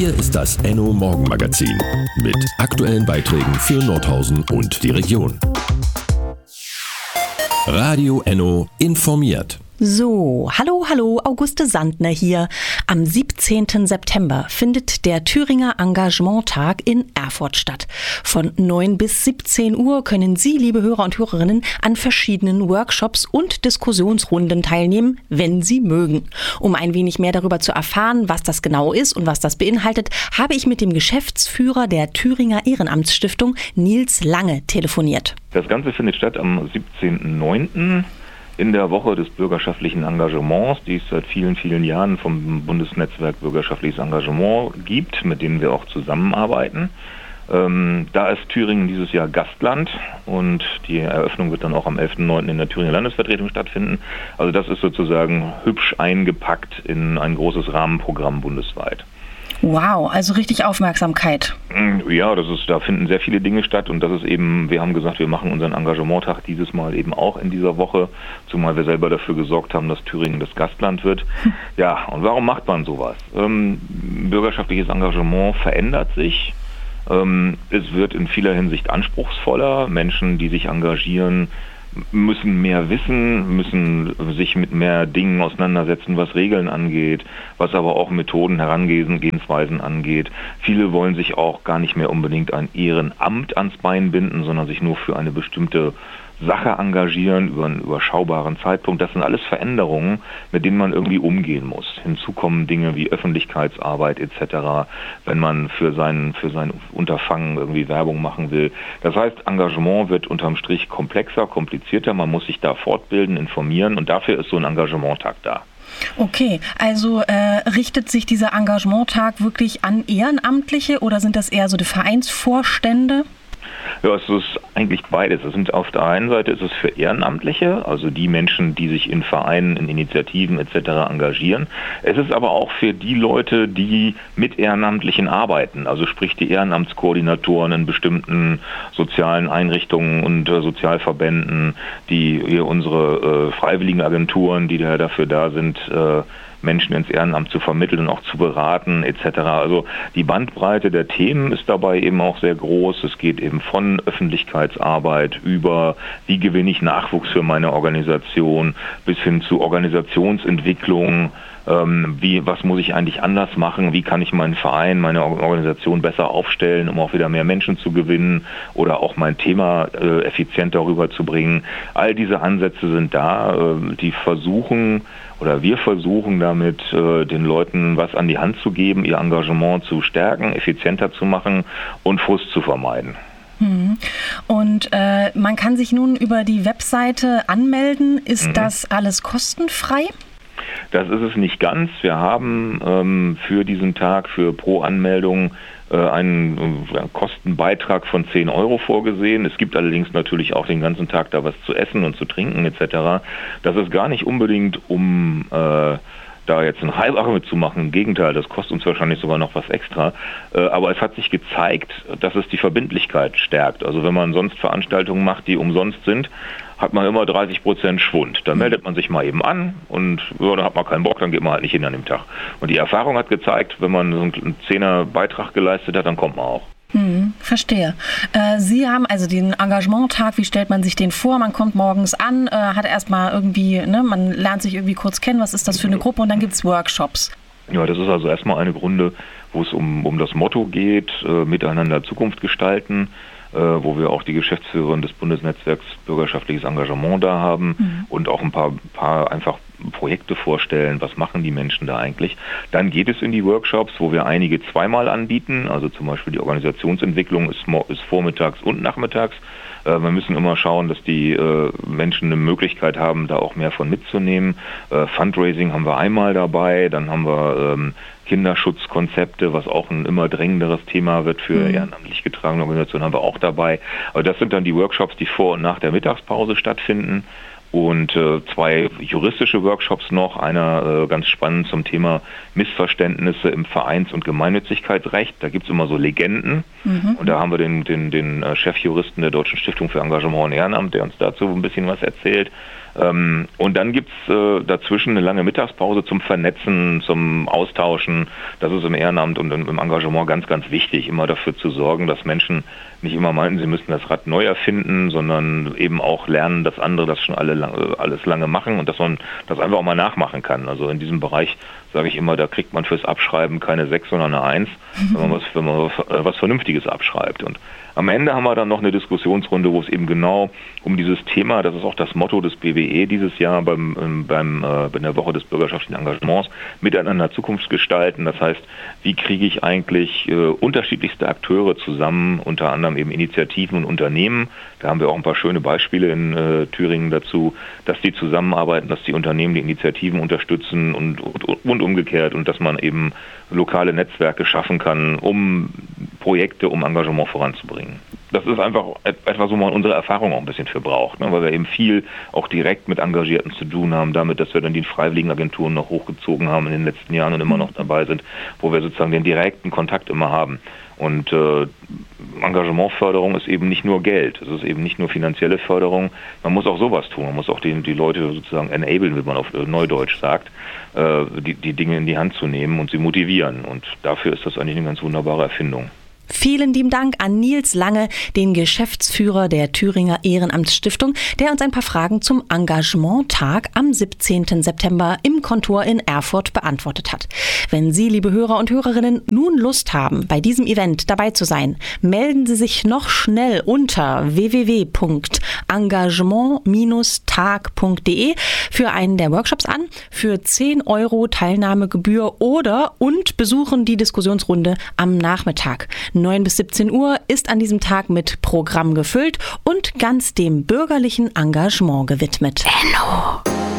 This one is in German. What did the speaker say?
Hier ist das Enno Morgenmagazin mit aktuellen Beiträgen für Nordhausen und die Region. Radio Enno informiert. So, hallo, Auguste Sandner hier. Am 17. September findet der Thüringer Engagementtag in Erfurt statt. Von 9 bis 17 Uhr können Sie, liebe Hörer und Hörerinnen, an verschiedenen Workshops und Diskussionsrunden teilnehmen, wenn Sie mögen. Um ein wenig mehr darüber zu erfahren, was das genau ist und was das beinhaltet, habe ich mit dem Geschäftsführer der Thüringer Ehrenamtsstiftung, Nils Lange, telefoniert. Das Ganze findet statt am 17.09. in der Woche des bürgerschaftlichen Engagements, die es seit vielen, vielen Jahren vom Bundesnetzwerk Bürgerschaftliches Engagement gibt, mit dem wir auch zusammenarbeiten. Da ist Thüringen dieses Jahr Gastland und die Eröffnung wird dann auch am 11.09. in der Thüringer Landesvertretung stattfinden. Also das ist sozusagen hübsch eingepackt in ein großes Rahmenprogramm bundesweit. Wow, also richtig Aufmerksamkeit. Ja, da finden sehr viele Dinge statt und das ist eben, wir haben gesagt, wir machen unseren Engagementtag dieses Mal eben auch in dieser Woche, zumal wir selber dafür gesorgt haben, dass Thüringen das Gastland wird. Ja, und warum macht man sowas? Bürgerschaftliches Engagement verändert sich. Es wird in vieler Hinsicht anspruchsvoller. Menschen, die sich engagieren, müssen mehr wissen, müssen sich mit mehr Dingen auseinandersetzen, was Regeln angeht, was aber auch Methoden, Herangehensweisen angeht. Viele wollen sich auch gar nicht mehr unbedingt ein Ehrenamt ans Bein binden, sondern sich nur für eine bestimmte Sache engagieren über einen überschaubaren Zeitpunkt. Das sind alles Veränderungen, mit denen man irgendwie umgehen muss. Hinzu kommen Dinge wie Öffentlichkeitsarbeit etc., wenn man für sein Unterfangen irgendwie Werbung machen will. Das heißt, Engagement wird unterm Strich komplexer, komplizierter. Man muss sich da fortbilden, informieren und dafür ist so ein Engagementtag da. Okay, also richtet sich dieser Engagementtag wirklich an Ehrenamtliche oder sind das eher so die Vereinsvorstände? Ja, es ist eigentlich beides. Auf der einen Seite ist es für Ehrenamtliche, also die Menschen, die sich in Vereinen, in Initiativen etc. engagieren. Es ist aber auch für die Leute, die mit Ehrenamtlichen arbeiten, also sprich die Ehrenamtskoordinatoren in bestimmten sozialen Einrichtungen und Sozialverbänden, die hier unsere Freiwilligenagenturen, die dafür da sind, Menschen ins Ehrenamt zu vermitteln und auch zu beraten etc. Also die Bandbreite der Themen ist dabei eben auch sehr groß. Es geht eben von Öffentlichkeitsarbeit über, wie gewinne ich Nachwuchs für meine Organisation, bis hin zu Organisationsentwicklung. Was muss ich eigentlich anders machen? Wie kann ich meinen Verein, meine Organisation besser aufstellen, um auch wieder mehr Menschen zu gewinnen oder auch mein Thema effizient darüber zu bringen? All diese Ansätze sind da, wir versuchen damit, den Leuten was an die Hand zu geben, ihr Engagement zu stärken, effizienter zu machen und Frust zu vermeiden. Und man kann sich nun über die Webseite anmelden. Ist das alles kostenfrei? Das ist es nicht ganz. Wir haben für diesen Tag, pro Anmeldung, einen Kostenbeitrag von 10 € vorgesehen. Es gibt allerdings natürlich auch den ganzen Tag da was zu essen und zu trinken etc. Das ist gar nicht unbedingt, um da jetzt ein Halbache mitzumachen. Im Gegenteil, das kostet uns wahrscheinlich sogar noch was extra. Aber es hat sich gezeigt, dass es die Verbindlichkeit stärkt. Also wenn man sonst Veranstaltungen macht, die umsonst sind, hat man immer 30% Schwund. Dann meldet man sich mal eben an und dann hat man keinen Bock, dann geht man halt nicht hin an dem Tag. Und die Erfahrung hat gezeigt, wenn man so einen 10er Beitrag geleistet hat, dann kommt man auch. Verstehe. Sie haben also den Engagementtag, wie stellt man sich den vor? Man kommt morgens an, hat erstmal irgendwie, man lernt sich irgendwie kurz kennen, was ist das für eine Gruppe und dann gibt es Workshops. Ja, das ist also erstmal eine Runde, wo es um das Motto geht, miteinander Zukunft gestalten, wo wir auch die Geschäftsführerin des Bundesnetzwerks Bürgerschaftliches Engagement da haben und auch ein paar einfach Projekte vorstellen, was machen die Menschen da eigentlich. Dann geht es in die Workshops, wo wir einige zweimal anbieten, also zum Beispiel die Organisationsentwicklung ist vormittags und nachmittags. Wir müssen immer schauen, dass die Menschen eine Möglichkeit haben, da auch mehr von mitzunehmen. Fundraising haben wir einmal dabei, dann haben wir Kinderschutzkonzepte, was auch ein immer drängenderes Thema wird für ehrenamtlich getragene Organisationen, haben wir auch dabei. Aber das sind dann die Workshops, die vor und nach der Mittagspause stattfinden. Und 2 juristische Workshops noch, einer ganz spannend zum Thema Missverständnisse im Vereins- und Gemeinnützigkeitsrecht. Da gibt es immer so Legenden. Und da haben wir den Chefjuristen der Deutschen Stiftung für Engagement und Ehrenamt, der uns dazu ein bisschen was erzählt. Und dann gibt's dazwischen eine lange Mittagspause zum Vernetzen, zum Austauschen. Das ist im Ehrenamt und im Engagement ganz, ganz wichtig, immer dafür zu sorgen, dass Menschen nicht immer meinten, sie müssten das Rad neu erfinden, sondern eben auch lernen, dass andere das schon alles lange machen und dass man das einfach auch mal nachmachen kann. Also in diesem Bereich sage ich immer, da kriegt man fürs Abschreiben keine 6, sondern eine 1, wenn man was Vernünftiges abschreibt. Und am Ende haben wir dann noch eine Diskussionsrunde, wo es eben genau um dieses Thema, das ist auch das Motto des BWE dieses Jahr bei der Woche des bürgerschaftlichen Engagements, miteinander Zukunft gestalten. Das heißt, wie kriege ich eigentlich unterschiedlichste Akteure zusammen, unter anderem eben Initiativen und Unternehmen. Da haben wir auch ein paar schöne Beispiele in Thüringen dazu, dass die zusammenarbeiten, dass die Unternehmen die Initiativen unterstützen und umgekehrt und dass man eben lokale Netzwerke schaffen kann, um Projekte, um Engagement voranzubringen. Das ist einfach etwas, wo man unsere Erfahrung auch ein bisschen für braucht, ne? Weil wir eben viel auch direkt mit Engagierten zu tun haben, damit, dass wir dann die Freiwilligenagenturen noch hochgezogen haben in den letzten Jahren und immer noch dabei sind, wo wir sozusagen den direkten Kontakt immer haben. Und Engagementförderung ist eben nicht nur Geld, es ist eben nicht nur finanzielle Förderung, man muss auch sowas tun, man muss auch die Leute sozusagen enablen, wie man auf Neudeutsch sagt, die Dinge in die Hand zu nehmen und sie motivieren. Und dafür ist das eigentlich eine ganz wunderbare Erfindung. Vielen lieben Dank an Nils Lange, den Geschäftsführer der Thüringer Ehrenamtsstiftung, der uns ein paar Fragen zum Engagementtag am 17. September im Kontor in Erfurt beantwortet hat. Wenn Sie, liebe Hörer und Hörerinnen, nun Lust haben, bei diesem Event dabei zu sein, melden Sie sich noch schnell unter www.engagement-tag.de für einen der Workshops an, für 10 € Teilnahmegebühr und besuchen die Diskussionsrunde am Nachmittag. 9 bis 17 Uhr ist an diesem Tag mit Programm gefüllt und ganz dem bürgerlichen Engagement gewidmet. Hello.